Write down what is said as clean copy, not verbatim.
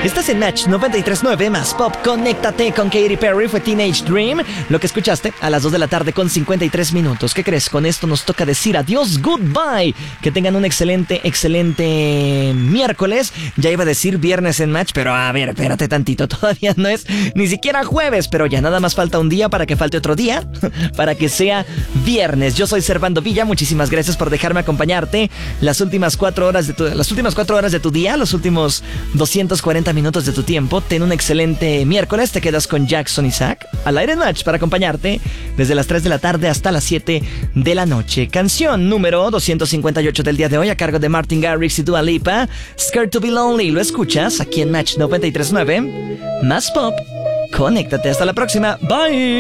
Estás en Match 93.9 más Pop. Conéctate con Katy Perry, fue Teenage Dream. Lo que escuchaste a las 2 de la tarde con 53 minutos. ¿Qué crees? Con esto nos toca decir adiós, goodbye. Que tengan un excelente miércoles. Ya iba a decir viernes en Match, pero a ver, espérate tantito. Todavía no es ni siquiera jueves, pero ya nada más falta un día para que falte otro día, para que sea viernes. Yo soy Servando Villa, muchísimas gracias por dejarme acompañarte las últimas 4 horas de tu día, los últimos 240 minutos de tu tiempo. Ten un excelente miércoles. Te quedas con Jackson Isaac al aire en Match para acompañarte desde las 3 de la tarde hasta las 7 de la noche. Canción número 258 del día de hoy a cargo de Martin Garrix y Dua Lipa, Scared to be Lonely. Lo escuchas aquí en Match 93.9 más Pop. Conéctate, hasta la próxima. Bye.